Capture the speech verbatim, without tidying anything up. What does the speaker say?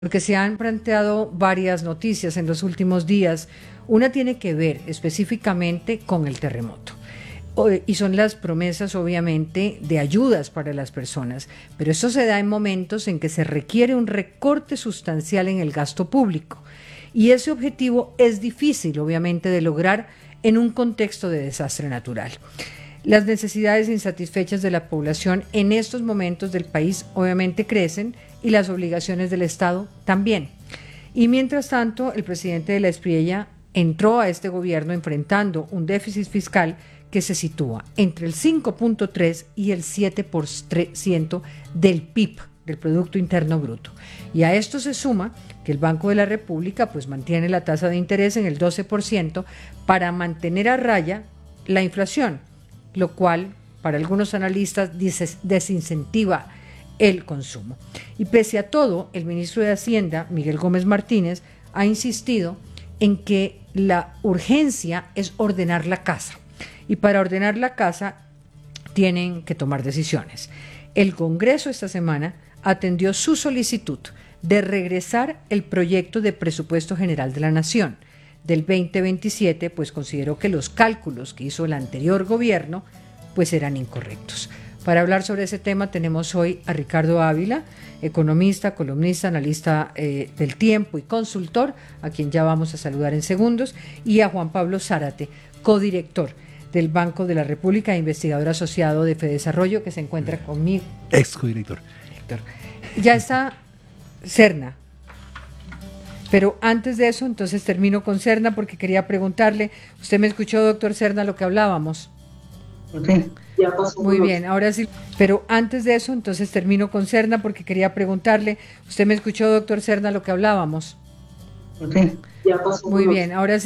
porque se han planteado varias noticias en los últimos días. Una tiene que ver específicamente con el terremoto. Y son las promesas, obviamente, de ayudas para las personas, pero eso se da en momentos en que se requiere un recorte sustancial en el gasto público. Y ese objetivo es difícil, obviamente, de lograr en un contexto de desastre natural. Las necesidades insatisfechas de la población en estos momentos del país obviamente crecen y las obligaciones del Estado también. Y mientras tanto, el presidente de la Espriella entró a este gobierno enfrentando un déficit fiscal que se sitúa entre el cinco punto tres y el siete por ciento del P I B, del Producto Interno Bruto. Y a esto se suma que el Banco de la República pues mantiene la tasa de interés en el doce por ciento para mantener a raya la inflación, lo cual para algunos analistas desincentiva el consumo. Y pese a todo, el ministro de Hacienda, Miguel Gómez Martínez, ha insistido en que la urgencia es ordenar la casa. Y para ordenar la casa tienen que tomar decisiones. El Congreso esta semana atendió su solicitud de regresar el proyecto de presupuesto general de la Nación del veinte veintisiete, pues consideró que los cálculos que hizo el anterior gobierno pues eran incorrectos. Para hablar sobre ese tema tenemos hoy a Ricardo Ávila, economista, columnista, analista eh, del Tiempo y consultor, a quien ya vamos a saludar en segundos, y a Juan Pablo Zárate, codirector del Banco de la República e investigador asociado de Fedesarrollo, que se encuentra conmigo. Ex codirector. Ya está Serna. Pero antes de eso, entonces termino con Serna porque quería preguntarle, ¿usted me escuchó, doctor Serna, lo que hablábamos? Sí, ya pasó. Muy bien, ahora sí. Pero antes de eso, entonces termino con Serna porque quería preguntarle, ¿usted me escuchó, doctor Serna, lo que hablábamos? Sí, ya pasó. Muy bien, ahora sí.